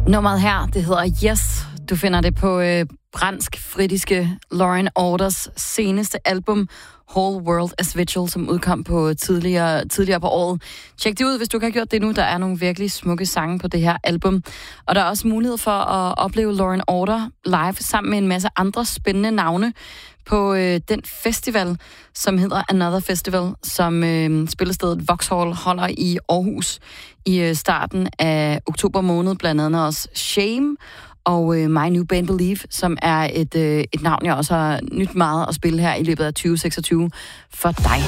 Nummeret her, det hedder Yes. Du finder det på fransk-fritiske Lauren Orders seneste album, Whole World as Vigil, som udkom på tidligere på året. Tjek det ud, hvis du ikke har gjort det nu. Der er nogle virkelig smukke sange på det her album. Og der er også mulighed for at opleve Lauren Order live sammen med en masse andre spændende navne på den festival, som hedder Another Festival, som spillestedet Vauxhall holder i Aarhus i starten af oktober måned. Blandt andet også Shame og My New Band Believe, som er et navn, jeg også har nyt meget at spille her i løbet af 2026 for dig.